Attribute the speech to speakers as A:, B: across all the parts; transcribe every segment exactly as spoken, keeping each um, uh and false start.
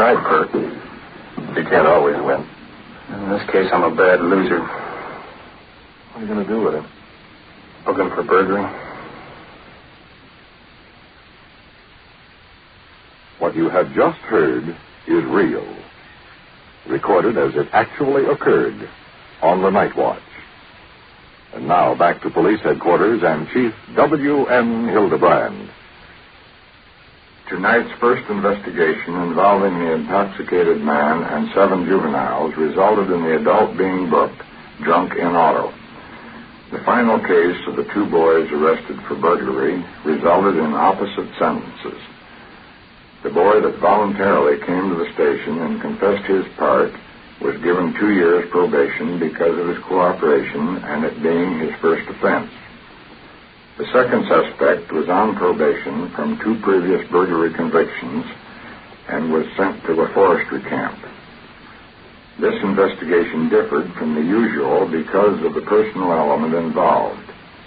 A: tried, Bert. You can't always win.
B: In this case, I'm a bad loser.
A: What are you going to do with him?
B: Book him for burglary.
C: What you have just heard is real. Recorded as it actually occurred on the Night Watch. And now back to police headquarters and Chief W M Hildebrand.
D: Tonight's first investigation involving the intoxicated man and seven juveniles resulted in the adult being booked, drunk in auto. The final case of the two boys arrested for burglary resulted in opposite sentences. The boy that voluntarily came to the station and confessed his part was given two years probation because of his cooperation and it being his first offense. The second suspect was on probation from two previous burglary convictions and was sent to a forestry camp. This investigation differed from the usual because of the personal element involved.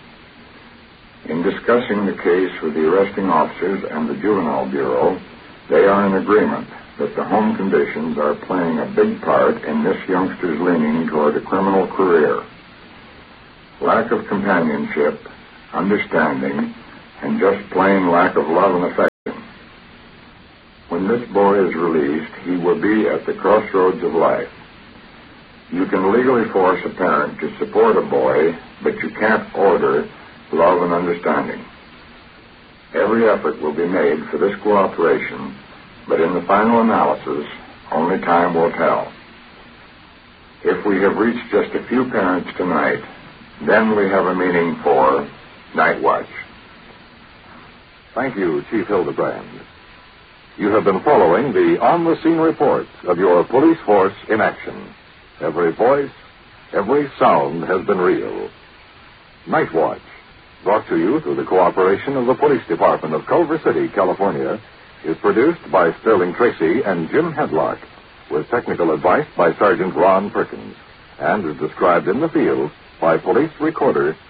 D: In discussing the case with the arresting officers and the Juvenile Bureau, they are in agreement that the home conditions are playing a big part in this youngster's leaning toward a criminal career. Lack of companionship, understanding, and just plain lack of love and affection. When this boy is released, he will be at the crossroads of life. You can legally force a parent to support a boy, but you can't order love and understanding. Every effort will be made for this cooperation, but in the final analysis, only time will tell. If we have reached just a few parents tonight, then we have a meaning for Night Watch.
C: Thank you, Chief Hildebrand. You have been following the on-the-scene reports of your police force in action. Every voice, every sound has been real. Night Watch, brought to you through the cooperation of the Police Department of Culver City, California, is produced by Sterling Tracy and Jim Hadlock, with technical advice by Sergeant Ron Perkins, and is described in the field by Police Recorder